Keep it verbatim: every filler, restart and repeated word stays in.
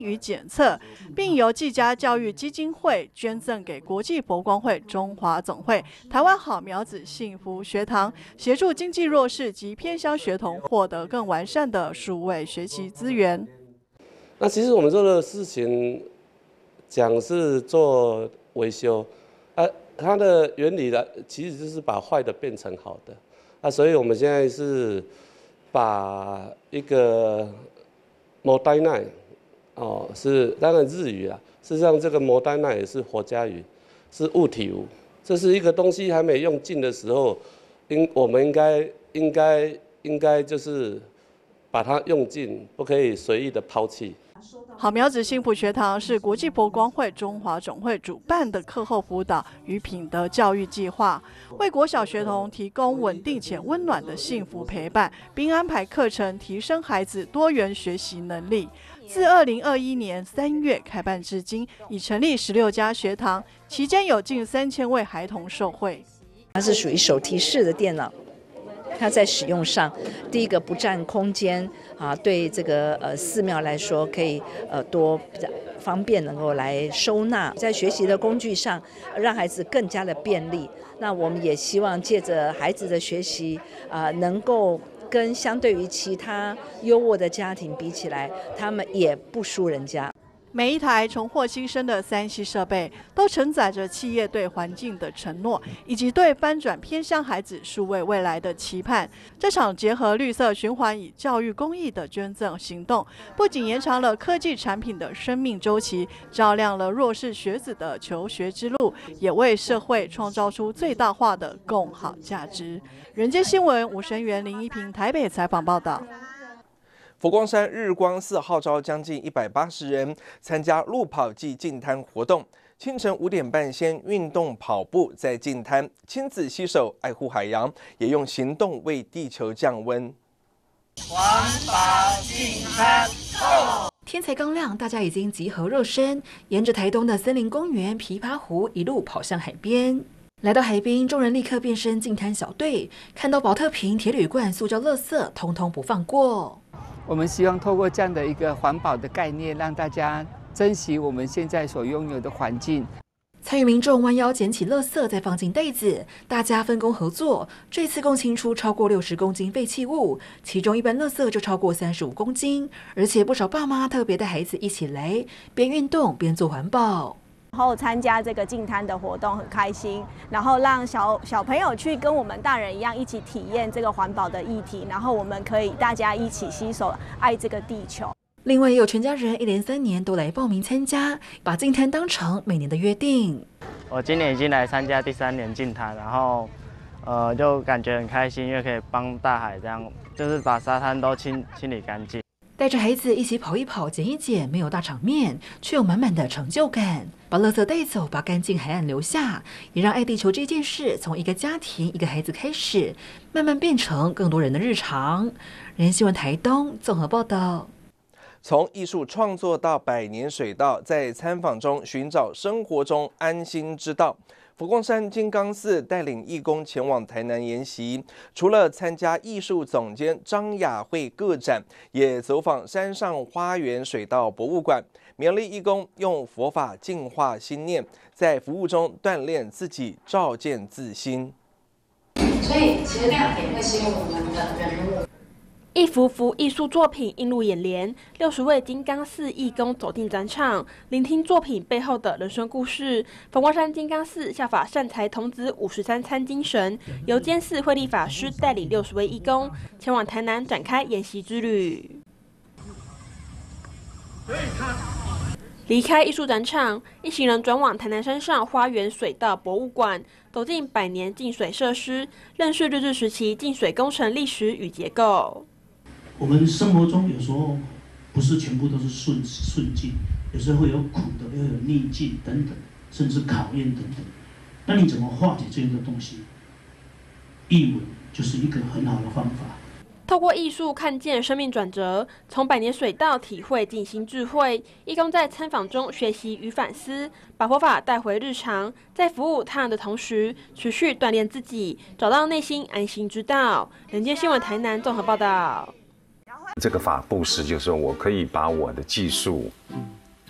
与检测，并由技嘉教育基金会捐赠给国际佛光会中华总会、台湾好苗子幸福学堂，协助经济弱势及偏乡学童获得更完善的数位学习资源。 那其实我们做的事情，讲是做维修，啊，它的原理呢，其实就是把坏的变成好的，啊，所以我们现在是把一个 Modina。哦，是当然日语啊。事实上，这个摩丹娜也是佛家语，是物体无。这是一个东西还没用尽的时候，应我们应该应该应该就是把它用尽，不可以随意的抛弃。 好苗子幸福学堂是国际佛光会中华总会主办的课后辅导与品德教育计划，为国小学童提供稳定且温暖的幸福陪伴，并安排课程提升孩子多元学习能力。自二零二一年三月开办至今，已成立十六家学堂，期间有近三千位孩童受惠。 它是属于手提式的电脑。它在使用上，第一个不占空间啊，对这个呃寺庙来说可以呃多比较方便能够来收纳，在学习的工具上让孩子更加的便利。那我们也希望借着孩子的学习啊、呃，能够跟相对于其他优渥的家庭比起来，他们也不输人家。 每一台重获新生的三 C 设备，都承载着企业对环境的承诺，以及对翻转偏乡孩子数位未来的期盼。这场结合绿色循环与教育公益的捐赠行动，不仅延长了科技产品的生命周期，照亮了弱势学子的求学之路，也为社会创造出最大化的共好价值。人间新闻吴声源、林一平台北采访报道。 佛光山日光寺号召将近一百八十人参加路跑暨净滩活动。清晨五点半先运动跑步，再净滩，亲子携手爱护海洋，也用行动为地球降温。 环保净滩go！ 天才刚亮，大家已经集合热身，沿着台东的森林公园琵琶湖一路跑向海边。来到海滨，众人立刻变身净滩小队，看到保特瓶、铁铝罐、塑胶垃圾，通通不放过。 我们希望透过这样的一个环保的概念，让大家珍惜我们现在所拥有的环境。 参与民众弯腰捡起垃圾，再放进袋子，大家分工合作，这次共清出超过六十公斤废弃物，其中一般垃圾就超过三十五公斤，而且不少爸妈特别带孩子一起来，边运动边做环保。 然后参加这个净滩的活动很开心，然后让小小朋友去跟我们大人一样一起体验这个环保的议题，然后我们可以大家一起携手爱这个地球。 另外也有全家人一连三年都来报名参加，把净滩当成每年的约定。 我今年已经来参加第三年净滩，然后呃就感觉很开心，因为可以帮大海这样，就是把沙滩都清清理干净。 带着孩子一起跑一跑、捡一捡，没有大场面，却有满满的成就感。把垃圾带走，把干净海岸留下，也让爱地球这件事从一个家庭、一个孩子开始，慢慢变成更多人的日常。人间新闻台东综合报道。 从艺术创作到百年水稻，在参访中寻找生活中安心之道。佛光山金刚寺带领义工前往台南研习，除了参加艺术总监张雅慧个展，也走访山上花园水稻博物馆。勉励义工用佛法净化心念，在服务中锻炼自己，照见自心。 所以，其实亮点会是用我们的人物。 一幅幅艺术作品映入眼帘，六十位金刚寺义工走进展场，聆听作品背后的人生故事。佛光山金刚寺效法善财童子五十三参精神，由监寺慧立法师带领六十位义工前往台南展开研习之旅。离开艺术展场，一行人转往台南山上花园水稻博物馆，走进百年净水设施，认识日治时期净水工程历史与结构。 我们生活中有时候不是全部都是顺顺境，有时候会有苦的，又有逆境等等，甚至考验等等。那你怎么化解这个东西？艺文就是一个很好的方法。 透过艺术看见生命转折，从百年水稻体会静心智慧。义工在参访中学习与反思，把佛法带回日常，在服务他人的同时，持续锻炼自己，找到内心安心之道。人间新闻台南综合报道。 然后这个法布施就是说我可以把我的技术